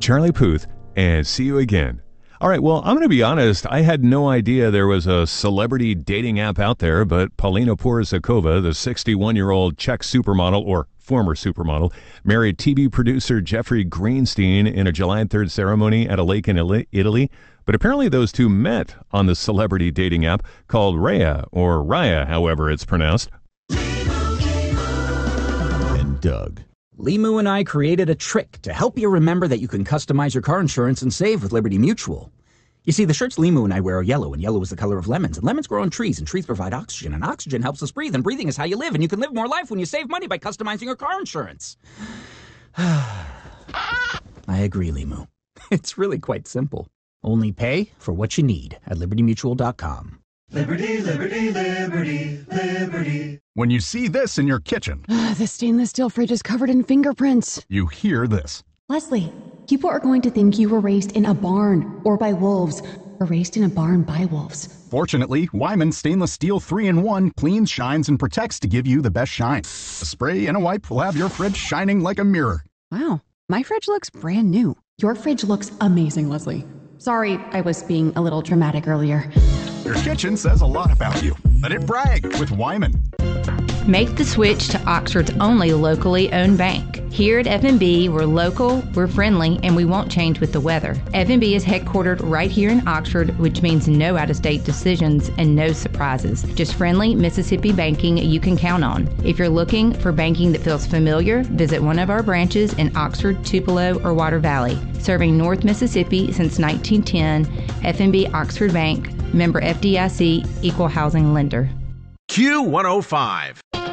Charlie Puth, and see you again. All right, well, I'm going to be honest. I had no idea there was a celebrity dating app out there, but Paulina Porizakova, the 61-year-old Czech supermodel, or former supermodel, married TV producer Jeffrey Greenstein in a July 3rd ceremony at a lake in Italy. But apparently those two met on the celebrity dating app called Raya, or Raya, however it's pronounced. And Doug. Limu and I created a trick to help you remember that you can customize your car insurance and save with Liberty Mutual. You see, the shirts Limu and I wear are yellow, and yellow is the color of lemons, and lemons grow on trees, and trees provide oxygen, and oxygen helps us breathe, and breathing is how you live, and you can live more life when you save money by customizing your car insurance. I agree, Limu. It's really quite simple. Only pay for what you need at libertymutual.com. Liberty, liberty, liberty, liberty. When you see this in your kitchen, The stainless steel fridge is covered in fingerprints. you hear this. Leslie, people are going to think you were raised in a barn or by wolves, or raised in a barn by wolves. Fortunately, Wyman Stainless Steel 3-in-1 cleans, shines, and protects to give you the best shine. A spray and a wipe will have your fridge shining like a mirror. Wow, my fridge looks brand new. Your fridge looks amazing, Leslie. Sorry, I was being a little dramatic earlier. Your kitchen says a lot about you. Let it brag with Wyman. Make the switch to Oxford's only locally owned bank. Here at F&B, we're local, we're friendly, and we won't change with the weather. F&B is headquartered right here in Oxford, which means no out-of-state decisions and no surprises. Just friendly Mississippi banking you can count on. If you're looking for banking that feels familiar, visit one of our branches in Oxford, Tupelo, or Water Valley. Serving North Mississippi since 1910, F&B Oxford Bank, member FDIC, equal housing lender. Q105.